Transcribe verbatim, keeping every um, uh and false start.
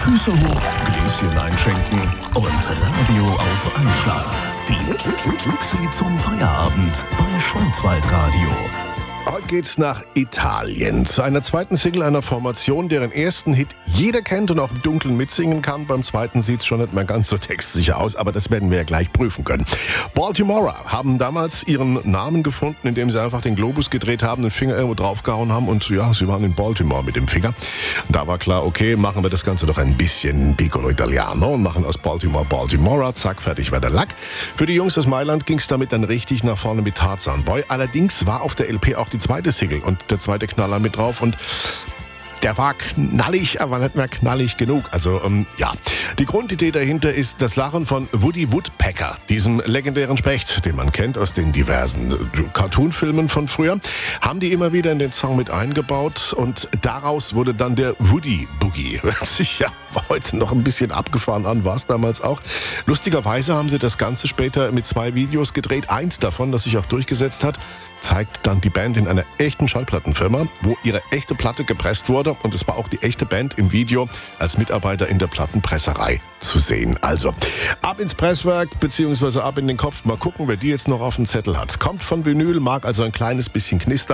Füße hoch, Gläschen einschenken und Radio auf Anschlag. Die Klicksi zum Feierabend bei Schwarzwaldradio. Heute geht's nach Italien, zu einer zweiten Single einer Formation, deren ersten Hit jeder kennt und auch im Dunkeln mitsingen kann. Beim zweiten sieht's schon nicht mehr ganz so textsicher aus, aber das werden wir ja gleich prüfen können. Baltimora haben damals ihren Namen gefunden, indem sie einfach den Globus gedreht haben, den Finger irgendwo draufgehauen haben und ja, sie waren in Baltimore mit dem Finger. Da war klar, okay, machen wir das Ganze doch ein bisschen Piccolo Italiano und machen aus Baltimore Baltimora, zack, fertig war der Lack. Für die Jungs aus Mailand ging's damit dann richtig nach vorne mit Tarzan Boy. Allerdings war auf der L P auch die zweite Single und der zweite Knaller mit drauf und der war knallig, aber nicht mehr knallig genug. Also, ähm, ja. Die Grundidee dahinter ist das Lachen von Woody Woodpecker, diesem legendären Specht, den man kennt aus den diversen äh, Cartoonfilmen von früher, haben die immer wieder in den Song mit eingebaut und daraus wurde dann der Woody Boogie. Hört sich ja heute noch ein bisschen abgefahren an, war es damals auch. Lustigerweise haben sie das Ganze später mit zwei Videos gedreht. Eins davon, das sich auch durchgesetzt hat, zeigt dann die Band in einer echten Schallplattenfirma, wo ihre echte Platte gepresst wurde und es war auch die echte Band im Video als Mitarbeiter in der Plattenpresserei zu sehen. Also ab ins Presswerk beziehungsweise ab in den Kopf. Mal gucken, wer die jetzt noch auf dem Zettel hat. Kommt von Vinyl, mag also ein kleines bisschen knistern.